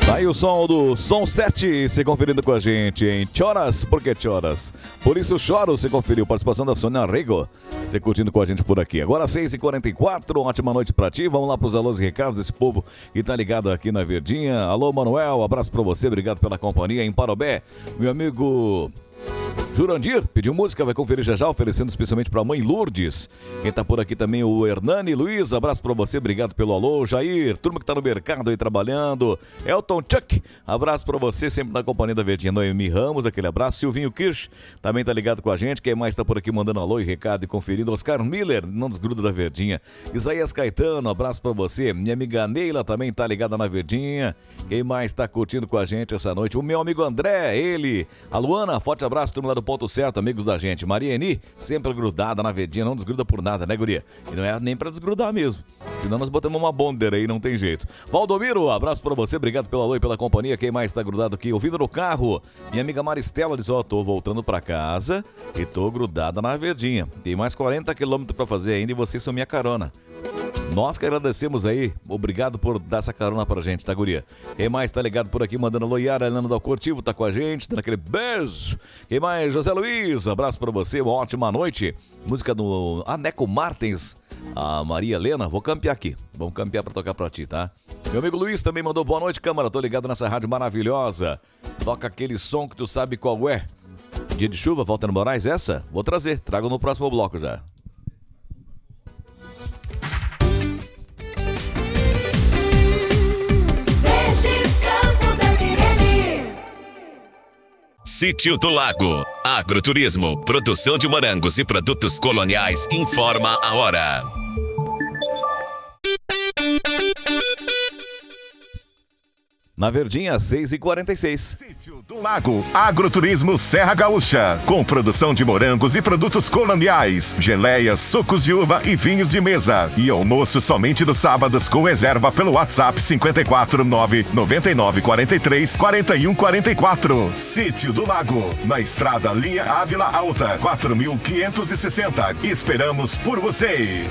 Aí o som do Som 7 se conferindo com a gente em Choras, porque choras. Por isso choro, se conferiu. Participação da Sônia Rego, você curtindo com a gente por aqui. Agora 6h44, ótima noite pra ti. Vamos lá pros alôs e recados desse povo que tá ligado aqui na Verdinha. Alô, Manuel, abraço pra você, obrigado pela companhia em Parobé. Meu amigo Jurandir pediu música, vai conferir já, oferecendo especialmente pra mãe Lourdes. Quem tá por aqui também, o Hernani Luiz, abraço pra você, obrigado pelo alô. Jair, turma que tá no mercado aí trabalhando. Elton Chuck, abraço pra você, sempre na companhia da Verdinha. Noemi Ramos, aquele abraço. Silvinho Kirsch, também tá ligado com a gente. Quem mais tá por aqui mandando alô e recado e conferindo? Oscar Miller, não desgruda da Verdinha. Isaías Caetano, abraço pra você. Minha amiga Neila também tá ligada na Verdinha. Quem mais tá curtindo com a gente essa noite? O meu amigo André, ele. A Luana, forte abraço, turma lá do Ponto Certo, amigos da gente. Maria Eni, sempre grudada na Verdinha, não desgruda por nada, né, guria? E não é nem pra desgrudar mesmo, senão nós botamos uma bonder aí, não tem jeito. Valdomiro, abraço pra você, obrigado pelo alô e pela companhia. Quem mais tá grudado aqui, ouvindo no carro? Minha amiga Maristela diz, tô voltando pra casa e tô grudada na Verdinha. Tem mais 40 quilômetros pra fazer ainda e vocês são minha carona. Nós que agradecemos aí, obrigado por dar essa carona pra gente, tá, guria? Quem mais tá ligado por aqui, mandando alô, Yara, Helena do Cortivo, tá com a gente, dando aquele beijo. Quem mais? José Luiz, abraço pra você, uma ótima noite. Música do Aneco Martins, a Maria Helena, vou campear aqui, vamos campear pra tocar pra ti, tá? Meu amigo Luiz também mandou boa noite, câmara, tô ligado nessa rádio maravilhosa. Toca aquele som que tu sabe qual é. Dia de chuva, Walter Moraes, essa? Vou trazer, trago no próximo bloco já. Sítio do Lago, agroturismo, produção de morangos e produtos coloniais, informa a hora. Na Verdinha, 6h46. Sítio do Lago, agroturismo Serra Gaúcha, com produção de morangos e produtos coloniais, geleias, sucos de uva e vinhos de mesa. E almoço somente nos sábados com reserva pelo WhatsApp 549-9943-4144. Sítio do Lago, na estrada Linha Ávila Alta, 4560. Esperamos por você.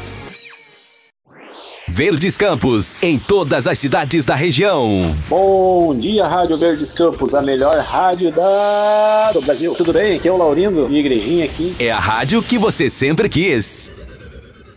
Verdes Campos, em todas as cidades da região. Bom dia, Rádio Verdes Campos, a melhor rádio do Brasil. Tudo bem? Aqui é o Laurindo, minha igrejinha aqui. É a rádio que você sempre quis.